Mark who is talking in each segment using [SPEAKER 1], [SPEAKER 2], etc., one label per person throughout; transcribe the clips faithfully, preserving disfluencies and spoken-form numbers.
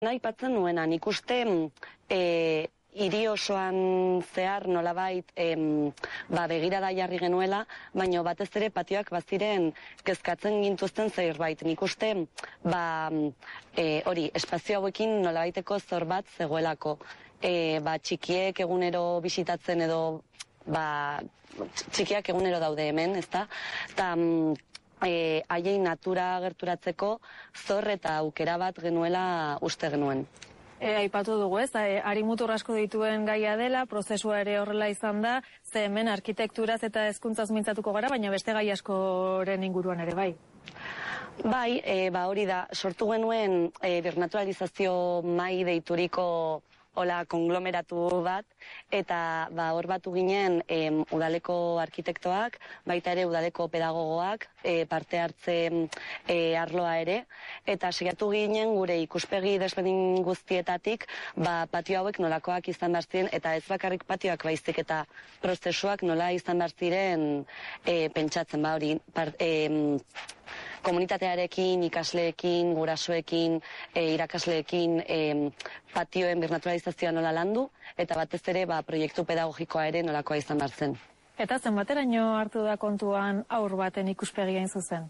[SPEAKER 1] Aipatzen nuena, nik uste e, hiri osoan zehar nolabait em, ba, begirada jarri genuela, baino batez ere patioak baziren kezkatzen gintuzten zerbait. Nik uste ba, e, hori, espazio hauekin nolabaiteko zor bat zegoelako. E, ba, txikiek egunero bisitatzen edo ba, txikiak egunero daude hemen, ezta? Ta, E, haiei natura gerturatzeko zor eta aukera bat genuela uste genuen.
[SPEAKER 2] E, aipatu dugu ez, e, hari mutur asko dituen gaia dela, prozesua ere horrela izan da, ze hemen arkitekturaz eta hezkuntzaz mintzatuko gara, baina beste gai askoren inguruan ere bai.
[SPEAKER 1] Bai, e, ba hori da, sortu genuen e, birnaturalizazio mai deituriko hola konglomeratu bat, eta ba, hor batu ginen em, udaleko arkitektoak, baita ere udaleko pedagogoak, e, parte hartze e, arloa ere, eta saiatu ginen gure ikuspegi desberdin guztietatik, ba, patio hauek nolakoak izan behar ziren, eta ez bakarrik patioak baizik eta prozesuak nola izan behar ziren e, pentsatzen, ba hori, part, e, komunitatearekin, ikasleekin, gurasoekin, e, irakasleekin e, patioen birnaturalizazioa nola landu, eta batez ere ba, proiektu pedagogikoa ere nolakoa izan behar zen.
[SPEAKER 2] Eta zenbateraino hartu da kontuan aur baten ikuspegia hain zuzen?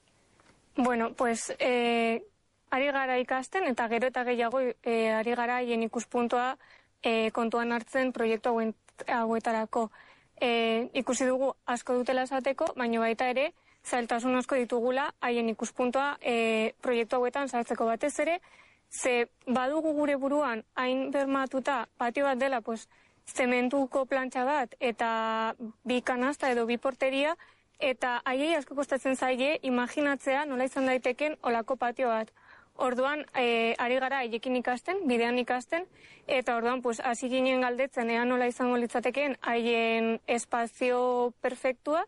[SPEAKER 3] Bueno, pues, e, ari gara ikasten, eta gero eta gehiago e, ari gara haien ikuspuntua e, kontuan hartzen proiektu hauetarako. E, ikusi dugu asko dutela esateko, baina baita ere, zailtasun asko ditugula haien ikuspuntua e, proiektu hauetan sartzeko batez ere, ze badugu gure buruan hain bermatuta patio bat dela, pues, zementuko plantxa bat eta bi kanasta edo bi porteria, eta haiei asko kostatzen zaie imaginatzea nola izan daiteken olako patio bat. Orduan, e, ari gara haiekin ikasten, bidean ikasten, eta orduan, pues, hasi ginen galdetzen ea nola izango litzatekeen haien espazio perfektua,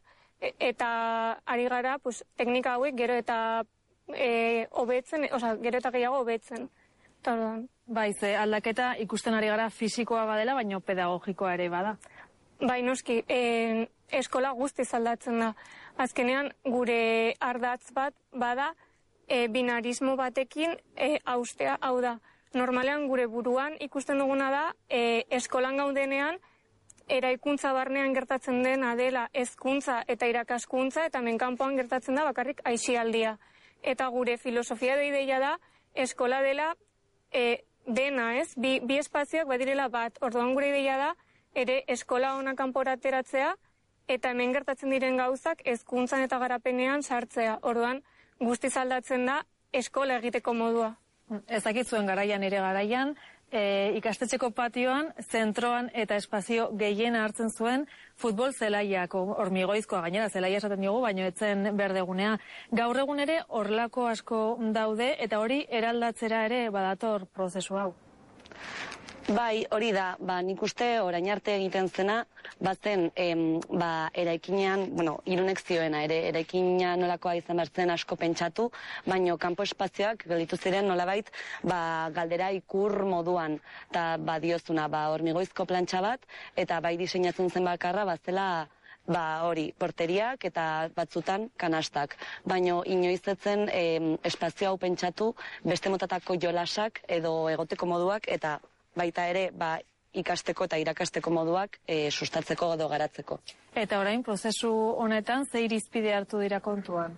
[SPEAKER 3] eta ari gara, pues, teknika hauek gero eta e, hobetzen, osea, gero eta gehiago hobetzen.
[SPEAKER 2] Bai, ze aldaketa ikusten ari gara fisikoa badela, baina pedagogikoa ere bada.
[SPEAKER 3] Bai, noski, e, eskola guztiz aldatzen da. Azkenean, gure ardatz bat bada e, binarismo batekin e, haustea, hau da. Normalean gure buruan ikusten duguna da, e, eskolan gaudenean, eraikuntza barnean gertatzen dena dela hezkuntza eta irakaskuntza, eta menkanpoan gertatzen da bakarrik aisialdia. Eta gure filosofia edo ideia da eskola dela e, dena, ez? Bi, bi espazioak badirela bat. Orduan gure ideia da ere eskola ona kanpora ateratzea eta hemen gertatzen diren gauzak hezkuntzan eta garapenean sartzea. Orduan guztiz aldatzen da eskola egiteko modua.
[SPEAKER 2] Ez dakit zuen garaian ere garaian, E, ikastetxeko patioan, zentroan eta espazio gehiena hartzen zuen futbol zelaiak, hormigoizkoa gainera, zelaia esaten diogu, baino etzen berdegunea. Gaur egun ere horlako asko daude, eta hori eraldatzera ere badator prozesu hau.
[SPEAKER 1] Bai, hori da, ba, nik uste orain arte egiten zena, bazen, em, ba, eraikinean, bueno, irunek zioena, ere, eraikina nolakoa izan bertzen asko pentsatu, baino kanpo espazioak gelditu ziren nolabait, ba, galdera ikur moduan, eta ba, diozuna, ba, hormigoizko plantxa bat, eta bai diseinatzen zen bakarra, bazela, ba, hori, porteriak eta batzutan kanastak. Baino inoizetzen em, espazio hau pentsatu, beste motatako jolasak edo egoteko moduak, eta baita ere, ba, ikasteko eta irakasteko moduak e, sustatzeko edo garatzeko.
[SPEAKER 2] Eta orain, prozesu honetan, ze irizpide hartu dira kontuan?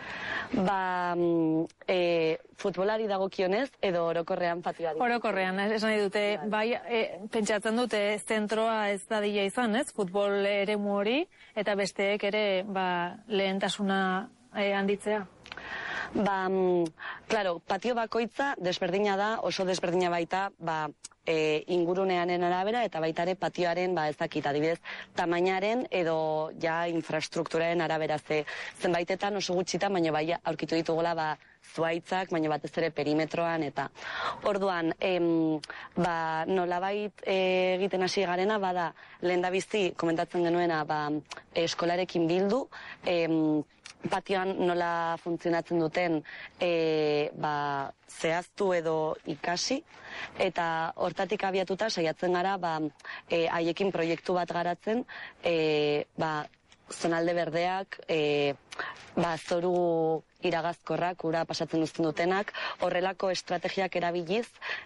[SPEAKER 1] Ba, e, futbolari dagokionez edo orokorrean patioari?
[SPEAKER 2] Orokorrean, esan nahi dute, bai, e, pentsatzen dute zentroa ez dadila izan, ez? Futbol eremu hori, eta besteek ere, ba, lehentasuna e, handitzea.
[SPEAKER 1] Ba, claro, patio bakoitza desberdina da, oso desberdina baita, ba, e, ingurunearen arabera eta baita ere patioaren, ba, ez dakit, adibidez, tamainaren edo ja infrastrukturaren arabera, ze zenbaitetan oso gutxitan, baina bai aurkitu ditugula, ba, zuaitzak, baina batez ere perimetroan, eta orduan, em, ba, nolabait e, egiten hasi garena, bada, lehen da bizi, komentatzen genuena, ba, eskolarekin bildu, em, patioan nola funtzionatzen duten e, ba, zehaztu edo ikasi, eta hortatik abiatuta saiatzen gara ba, e, haiekin proiektu bat garatzen, e, ba, zonalde berdeak, e, ba, zoru iragazkorrak, ura pasatzen uzten dutenak, horrelako estrategiak erabiliz,